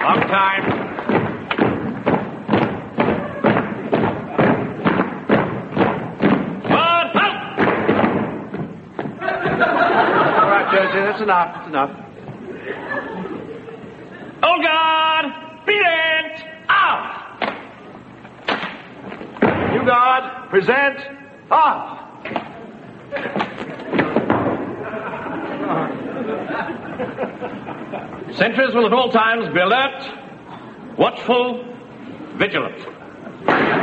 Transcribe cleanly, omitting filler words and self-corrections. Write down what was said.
Long time. That's enough. That's enough. Old guard, present. Out. New guard, present. Off. Sentries will at all times be alert, watchful, vigilant.